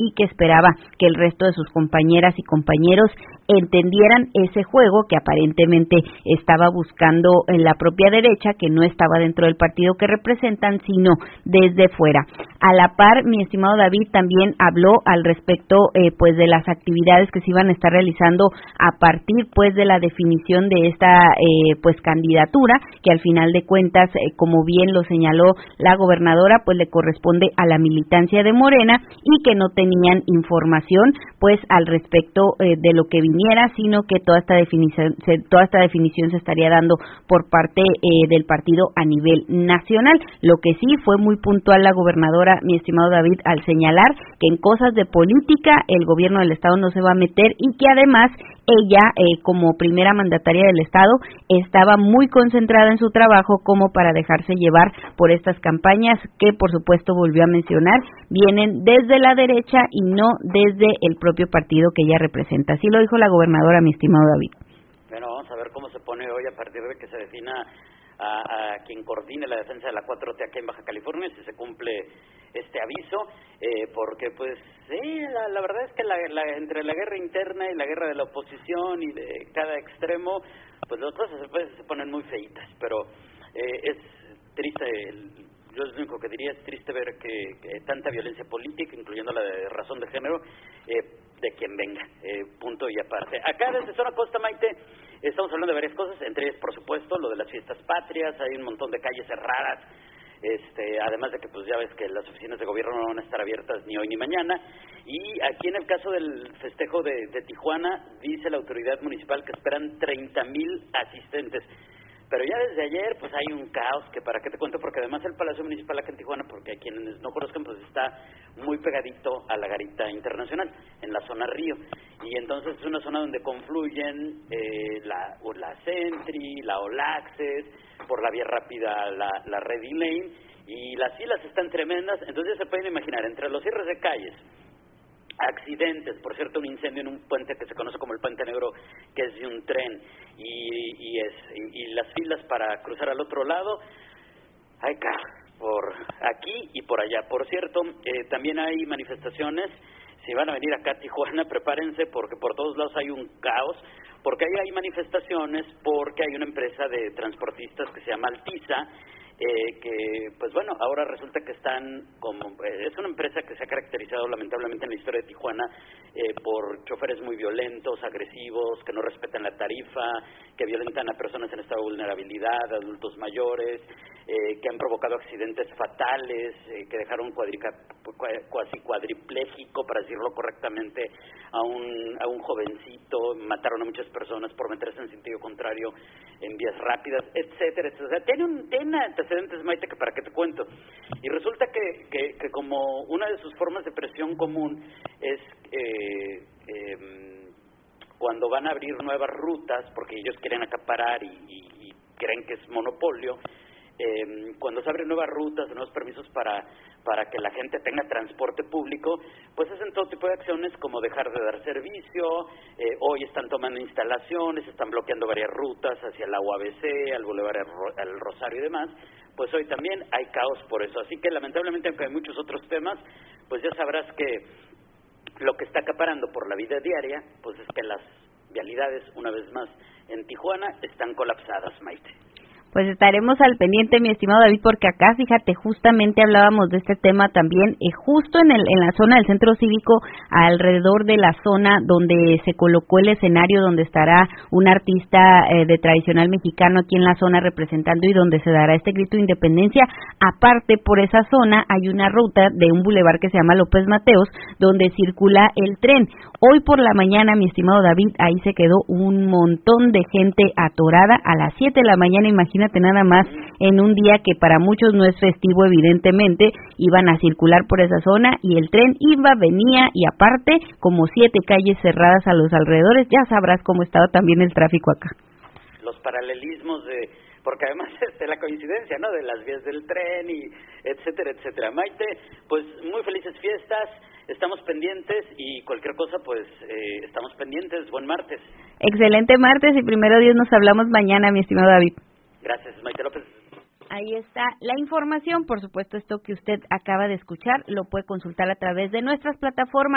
y que esperaba que el resto de sus compañeras y compañeros entendieran ese juego que aparentemente estaba buscando en la propia derecha, que no estaba dentro del partido que representan, sino desde fuera. A la par, mi estimado David también habló al respecto pues de las actividades que se iban a estar realizando a partir pues de la definición de esta pues candidatura, que al final de cuentas, como bien lo señaló la gobernadora, pues le corresponde a la militancia de Morena y que no tenían información pues al respecto de lo que viniera, sino que toda esta definición se estaría dando por parte del partido a nivel nacional. Lo que sí fue muy puntual la gobernadora, mi estimado David, al señalar que en cosas de política el gobierno del estado no se va a meter y que además ella, como primera mandataria del estado, estaba muy concentrada en su trabajo como para dejarse llevar por estas campañas que, por supuesto, volvió a mencionar, vienen desde la derecha y no desde el propio partido que ella representa. Así lo dijo la gobernadora, mi estimado David. Bueno, vamos a ver cómo se pone hoy a partir de que se defina a quien coordine la defensa de la 4T aquí en Baja California, si se cumple este aviso, porque pues sí, la verdad es que entre la guerra interna y la guerra de la oposición y de cada extremo, pues las cosas se ponen muy feitas, pero es triste, yo lo único que diría es triste ver que tanta violencia política, incluyendo la de razón de género, de quien venga, punto y aparte. Acá desde Zona Costa, Maite, estamos hablando de varias cosas, entre ellas, por supuesto, lo de las fiestas patrias, hay un montón de calles cerradas, además de que pues ya ves que las oficinas de gobierno no van a estar abiertas ni hoy ni mañana, y aquí en el caso del festejo de Tijuana, dice la autoridad municipal que esperan 30,000 asistentes. Pero ya desde ayer pues hay un caos que para qué te cuento, porque además el Palacio Municipal acá en Tijuana, porque a quienes no conozcan, pues está muy pegadito a la Garita Internacional, en la zona Río, y entonces es una zona donde confluyen la Sentry, la All Access, por la vía rápida la Ready Lane, y las filas están tremendas. Entonces ya se pueden imaginar, entre los cierres de calles, accidentes, por cierto, un incendio en un puente que se conoce como el Puente Negro, que es de un tren, y las filas para cruzar al otro lado, hay caos por aquí y por allá. Por cierto, también hay manifestaciones. Si van a venir acá a Tijuana, prepárense, porque por todos lados hay un caos, porque ahí hay manifestaciones, porque hay una empresa de transportistas que se llama Altiza, que pues bueno, ahora resulta que están es una empresa que se ha caracterizado lamentablemente en la historia de Tijuana por choferes muy violentos, agresivos, que no respetan la tarifa, que violentan a personas en estado de vulnerabilidad, adultos mayores, que han provocado accidentes fatales, que dejaron cuasi cuadripléjico, para decirlo correctamente, a un jovencito, mataron a muchas personas por meterse en sentido contrario en vías rápidas, etcétera, etcétera. O sea, tiene antecedentes, Maite, que para qué te cuento. Y resulta que como una de sus formas de presión común es cuando van a abrir nuevas rutas, porque ellos quieren acaparar y creen que es monopolio, cuando se abren nuevas rutas, nuevos permisos para que la gente tenga transporte público, pues hacen todo tipo de acciones como dejar de dar servicio. Hoy están tomando instalaciones, están bloqueando varias rutas hacia la UABC, al Boulevard al Rosario y demás. Pues hoy también hay caos por eso, así que lamentablemente, aunque hay muchos otros temas, pues ya sabrás que lo que está acaparando por la vida diaria, pues es que las vialidades, una vez más, en Tijuana están colapsadas, Maite. Pues estaremos al pendiente, mi estimado David, porque acá, fíjate, justamente hablábamos de este tema también, justo en la zona del Centro Cívico, alrededor de la zona donde se colocó el escenario, donde estará un artista de tradicional mexicano aquí en la zona representando y donde se dará este grito de independencia. Aparte, por esa zona hay una ruta de un bulevar que se llama López Mateos, donde circula el tren. Hoy por la mañana, mi estimado David, ahí se quedó un montón de gente atorada a las 7 de la mañana, imagínate nada más, en un día que para muchos no es festivo, evidentemente, iban a circular por esa zona y el tren iba, venía, y aparte, como 7 calles cerradas a los alrededores. Ya sabrás cómo estaba también el tráfico acá. Los paralelismos porque además la coincidencia, ¿no?, de las vías del tren y etcétera, etcétera. Maite, pues muy felices fiestas, estamos pendientes y cualquier cosa, pues estamos pendientes. Buen martes. Excelente martes y primero Dios nos hablamos mañana, mi estimado David. Gracias, Maite López. Ahí está la información, por supuesto, esto que usted acaba de escuchar lo puede consultar a través de nuestras plataformas.